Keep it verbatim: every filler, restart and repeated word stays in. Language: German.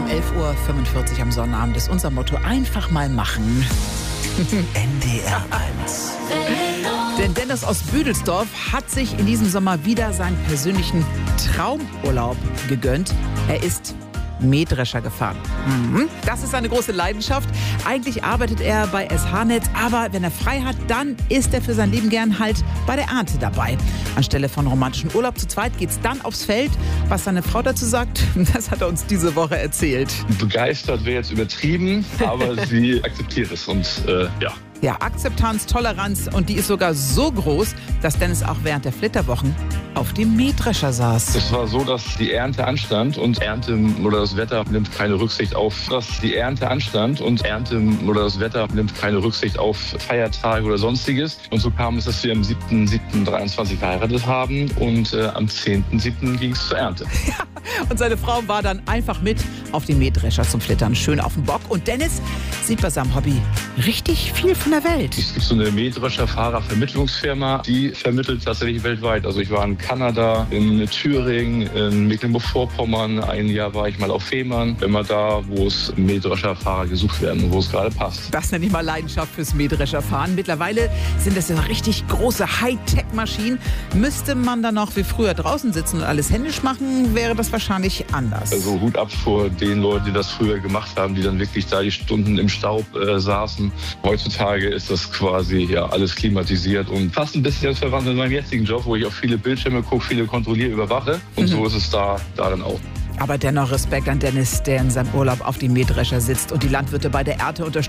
elf Uhr fünfundvierzig am Sonnabend ist unser Motto: einfach mal machen. N D R eins. Denn Dennis aus Büdelsdorf hat sich in diesem Sommer wieder seinen persönlichen Traumurlaub gegönnt. Er ist Mähdrescher gefahren. Mhm. Das ist seine große Leidenschaft. Eigentlich arbeitet er bei S H-Netz, aber wenn er frei hat, dann ist er für sein Leben gern halt bei der Ernte dabei. Anstelle von romantischen Urlaub zu zweit geht's dann aufs Feld. Was seine Frau dazu sagt, das hat er uns diese Woche erzählt. Begeistert wäre jetzt übertrieben, aber sie akzeptiert es und äh, ja. Ja, Akzeptanz, Toleranz, und die ist sogar so groß, dass Dennis auch während der Flitterwochen auf dem Mähdrescher saß. Es war so, dass die Ernte anstand und Ernte oder das Wetter nimmt keine Rücksicht auf, dass die Ernte anstand und Ernte oder das Wetter nimmt keine Rücksicht auf Feiertage oder Sonstiges. Und so kam es, dass wir am siebten siebten dreiundzwanzig geheiratet haben und äh, am zehnten siebten ging es zur Ernte. Ja, und seine Frau war dann einfach mit auf den Mähdrescher zum Flittern, schön auf dem Bock. Und Dennis sieht bei seinem Hobby richtig viel von der Welt. Es gibt so eine Mähdrescher-Fahrervermittlungsfirma, die vermittelt tatsächlich weltweit. Also ich war in Kanada, in Thüringen, in Mecklenburg-Vorpommern. Ein Jahr war ich mal auf Fehmarn. Immer da, wo es Mähdrescherfahrer gesucht werden und wo es gerade passt. Das nenne ich mal Leidenschaft fürs Mähdrescherfahren. Mittlerweile sind das ja richtig große Hightech-Maschinen. Müsste man dann noch wie früher draußen sitzen und alles händisch machen, wäre das wahrscheinlich anders. Also Hut ab vor den Leuten, die das früher gemacht haben, die dann wirklich da die Stunden im Staub äh, saßen. Heutzutage ist das quasi ja alles klimatisiert und fast ein bisschen verwandt in meinem jetzigen Job, wo ich auf viele Bildschirme gucke, viele kontrolliere, überwache. Und mhm. so ist es da, da dann auch. Aber dennoch Respekt an Dennis, der in seinem Urlaub auf dem Mähdrescher sitzt und die Landwirte bei der Ernte unterstützt.